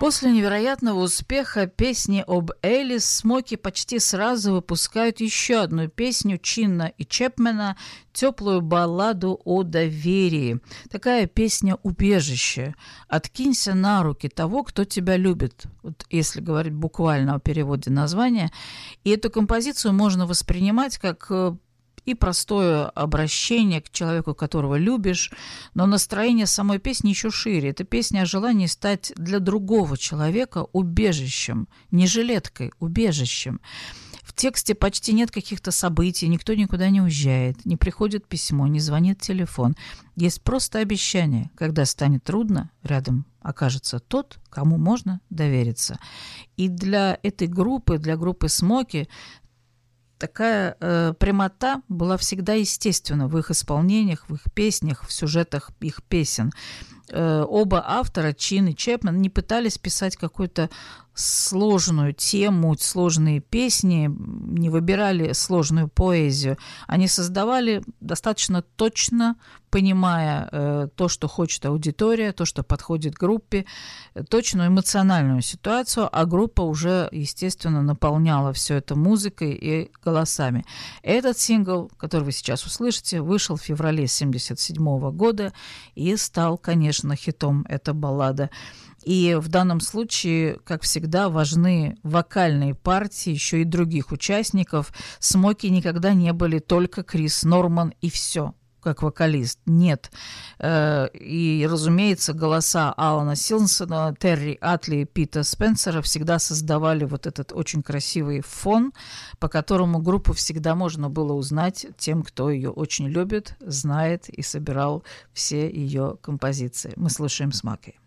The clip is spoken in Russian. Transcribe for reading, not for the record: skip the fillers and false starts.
После невероятного успеха песни об Элис, Смоки почти сразу выпускают еще одну песню Чинна и Чепмена, теплую балладу о доверии. Такая песня «Убежище». «Откинься на руки того, кто тебя любит», вот если говорить буквально о переводе названия. И эту композицию можно воспринимать как и простое обращение к человеку, которого любишь, но настроение самой песни еще шире. Это песня о желании стать для другого человека убежищем, не жилеткой, убежищем. В тексте почти нет каких-то событий, никто никуда не уезжает, не приходит письмо, не звонит телефон. Есть просто обещание, когда станет трудно, рядом окажется тот, кому можно довериться. И для этой группы, для группы Смоки, такая прямота была всегда естественна в их исполнениях, в их песнях, в сюжетах их песен. Оба автора, Чин и Чепмен, не пытались писать какую-то сложную тему, сложные песни, не выбирали сложную поэзию. Они создавали достаточно точно, понимая то, что хочет аудитория, то, что подходит группе, точную эмоциональную ситуацию, а группа уже, естественно, наполняла все это музыкой и голосами. Этот сингл, который вы сейчас услышите, вышел в феврале 1977 года и стал, конечно, хитом. Это баллада. И в данном случае, как всегда, важны вокальные партии еще и других участников. Смоки никогда не были только Крис Норман и все, как вокалист. Нет. И, разумеется, голоса Алана Силсона, Терри Атли и Пита Спенсера всегда создавали вот этот очень красивый фон, по которому группу всегда можно было узнать тем, кто ее очень любит, знает и собирал все ее композиции. Мы слушаем Смоки.